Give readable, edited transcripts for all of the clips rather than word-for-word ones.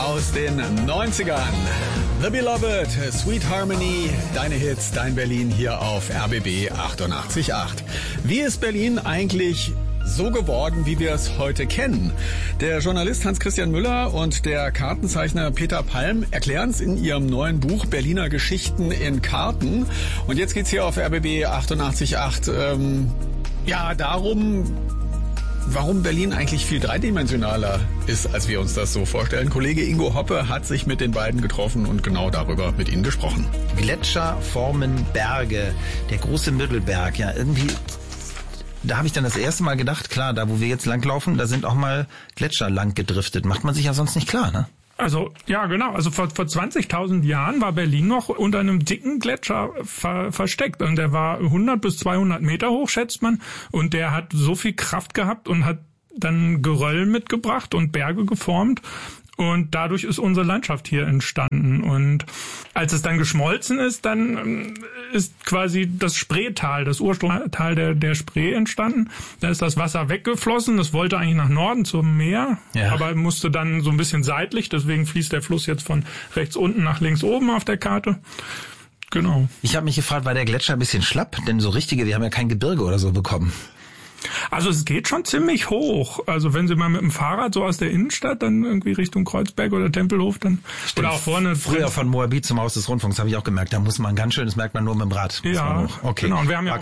aus den 90ern. The Beloved, Sweet Harmony, deine Hits, dein Berlin hier auf RBB 88.8. Wie ist Berlin eigentlich so geworden, wie wir es heute kennen? Der Journalist Hans-Christian Müller und der Kartenzeichner Peter Palm erklären es in ihrem neuen Buch Berliner Geschichten in Karten. Und jetzt geht's hier auf RBB 88.8 darum, warum Berlin eigentlich viel dreidimensionaler ist, als wir uns das so vorstellen. Kollege Ingo Hoppe hat sich mit den beiden getroffen und genau darüber mit ihnen gesprochen. Gletscher formen Berge, der große Müggelberg, ja irgendwie. Da habe ich dann das erste Mal gedacht, klar, da wo wir jetzt langlaufen, da sind auch mal Gletscher lang gedriftet. Macht man sich ja sonst nicht klar, ne? Also, ja, genau. Also vor 20.000 Jahren war Berlin noch unter einem dicken Gletscher versteckt. Und der war 100 bis 200 Meter hoch, schätzt man. Und der hat so viel Kraft gehabt und hat dann Geröll mitgebracht und Berge geformt. Und dadurch ist unsere Landschaft hier entstanden. Und als es dann geschmolzen ist, dann ist quasi das Spreetal, das Ursprungstal der Spree entstanden. Da ist das Wasser weggeflossen. Das wollte eigentlich nach Norden zum Meer, aber musste dann so ein bisschen seitlich. Deswegen fließt der Fluss jetzt von rechts unten nach links oben auf der Karte. Genau. Ich habe mich gefragt, war der Gletscher ein bisschen schlapp? Denn so richtige, wir haben ja kein Gebirge oder so bekommen. Also es geht schon ziemlich hoch. Also wenn Sie mal mit dem Fahrrad so aus der Innenstadt dann irgendwie Richtung Kreuzberg oder Tempelhof dann oder auch vorne. Früher von Moabit zum Haus des Rundfunks habe ich auch gemerkt, da muss man ganz schön, das merkt man nur mit dem Rad. Ja, okay. Genau. Und wir haben ja auch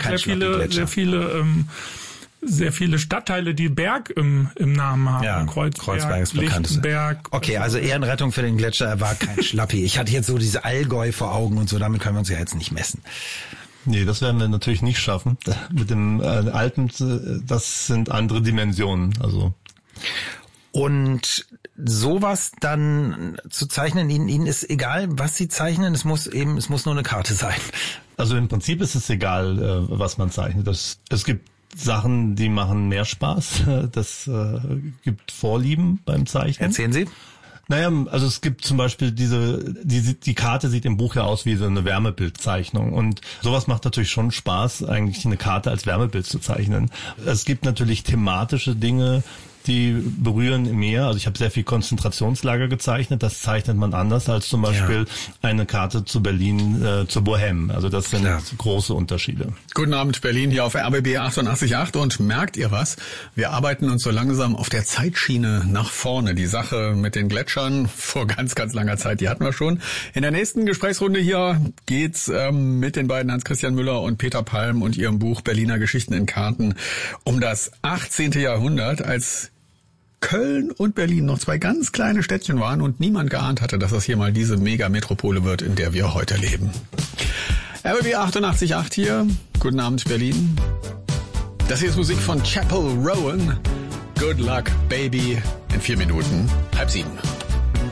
sehr viele Stadtteile, die Berg im Namen haben. Ja, Kreuzberg ist bekannt. Lichtenberg. Okay, also Ehrenrettung für den Gletscher, er war kein Schlappi. Ich hatte jetzt so diese Allgäu vor Augen und so, damit können wir uns ja jetzt nicht messen. Nee, das werden wir natürlich nicht schaffen. Mit dem Alpen, das sind andere Dimensionen. Also. Und sowas dann zu zeichnen, Ihnen ist egal, was Sie zeichnen, es muss nur eine Karte sein. Also im Prinzip ist es egal, was man zeichnet. Es gibt Sachen, die machen mehr Spaß. Das gibt Vorlieben beim Zeichnen. Erzählen Sie. Naja, also es gibt zum Beispiel die Karte sieht im Buch ja aus wie so eine Wärmebildzeichnung und sowas macht natürlich schon Spaß, eigentlich eine Karte als Wärmebild zu zeichnen. Es gibt natürlich thematische Dinge, die berühren mehr. Also ich habe sehr viel Konzentrationslager gezeichnet. Das zeichnet man anders als zum Beispiel eine Karte zu Berlin, zur Bohème. Also das sind große Unterschiede. Guten Abend Berlin hier auf RBB 88.8 und merkt ihr was? Wir arbeiten uns so langsam auf der Zeitschiene nach vorne. Die Sache mit den Gletschern vor ganz, ganz langer Zeit, die hatten wir schon. In der nächsten Gesprächsrunde hier geht's mit den beiden Hans-Christian Müller und Peter Palm und ihrem Buch Berliner Geschichten in Karten um das 18. Jahrhundert, als Köln und Berlin noch zwei ganz kleine Städtchen waren und niemand geahnt hatte, dass das hier mal diese Megametropole wird, in der wir heute leben. RBB 88.8 hier. Guten Abend, Berlin. Das hier ist Musik von Chapel Rowan. Good Luck, Baby. In 4 Minuten, 6:30.